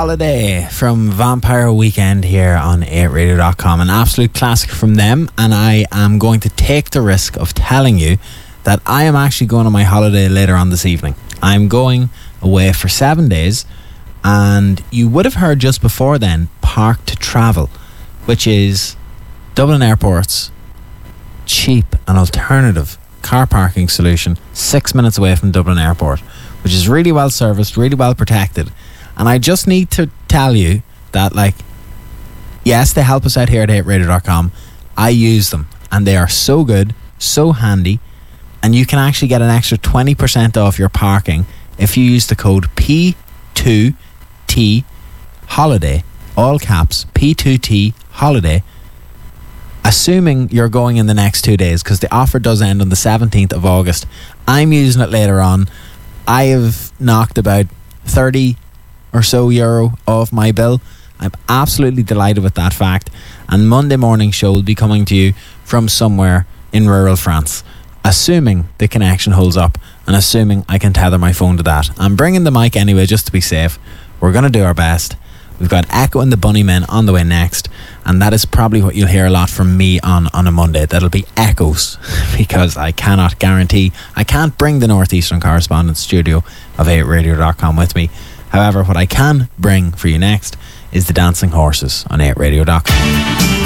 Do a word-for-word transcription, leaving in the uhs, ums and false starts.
Holiday from Vampire Weekend here on eight radio dot com. An absolute classic from them, and I am going to take the risk of telling you that I am actually going on my holiday later on this evening. I'm going away for seven days, and you would have heard just before then Park to Travel, which is Dublin Airport's cheap and alternative car parking solution six minutes away from Dublin Airport, which is really well serviced, really well protected. And I just need to tell you that, like, yes, they help us out here at eight radio dot com. I use them, and they are so good, so handy, and you can actually get an extra twenty percent off your parking if you use the code P two T Holiday, all caps, P two T Holiday, assuming you're going in the next two days, because the offer does end on the seventeenth of August. I'm using it later on. I have knocked about thirty or so euro off my bill. I'm absolutely delighted with that fact, and Monday morning show will be coming to you from somewhere in rural France, assuming the connection holds up and assuming I can tether my phone to that. I'm bringing the mic anyway just to be safe. We're going to do our best. We've got Echo and the Bunnymen on the way next, and that is probably what you'll hear a lot from me on, on a Monday. That'll be echoes, because I cannot guarantee, I can't bring the Northeastern Correspondence studio of eight radio dot com with me. However, what I can bring for you next is the Dancing Horses on eight radio dot com.